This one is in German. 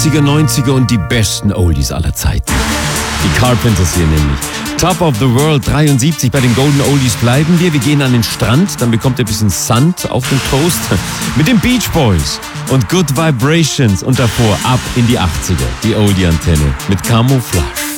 80er, 90er und die besten Oldies aller Zeiten. Die Carpenters hier nämlich. Top of the World 73 bei den Golden Oldies bleiben wir. Wir gehen an den Strand, dann bekommt ihr ein bisschen Sand auf den Toast mit den Beach Boys und Good Vibrations und davor ab in die 80er. Die Oldie-Antenne mit Camouflage.